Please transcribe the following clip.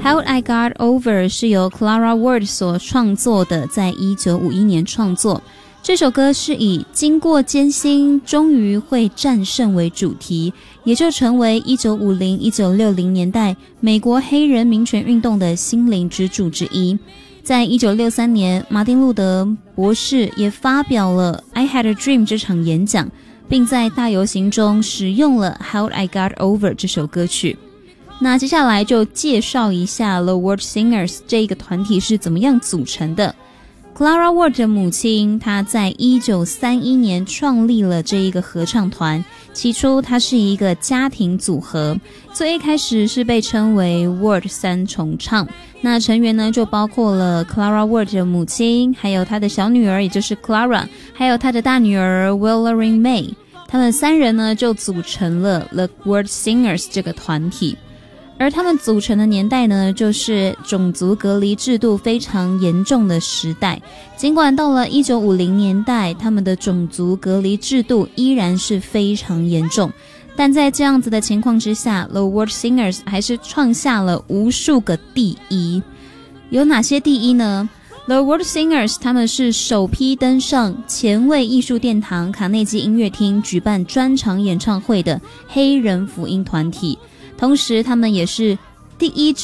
How I Got Over 是由 Clara Ward 所创作的，在1951年创作。这首歌是以经过艰辛终于会战胜为主题，也就成为1950-1960年代美国黑人民权运动的心灵支柱之一。在1963年，马丁路德博士也发表了 I Had a Dream 这场演讲，并在大游行中使用了 How I Got Over 这首歌曲。那接下来就介绍一下 The Ward Singers 这个团体是怎么样组成的。Clara Ward 的母亲，她在1931年创立了这一个合唱团。起初，它是一个家庭组合，最一开始是被称为 Ward 三重唱。那成员呢，就包括了 Clara Ward 的母亲，还有她的小女儿，也就是 Clara， 还有她的大女儿 Valerie May。他们三人呢，就组成了 The Ward Singers 这个团体。而他们组成的年代呢，就是种族隔离制度非常严重的时代。尽管到了1950年代，他们的种族隔离制度依然是非常严重，但在这样子的情况之下， The Ward Singers 还是创下了无数个第一。有哪些第一呢？ The Ward Singers 他们是首批登上前卫艺术殿堂卡内基音乐厅举办专场演唱会的黑人福音团体，同时他们也是第一支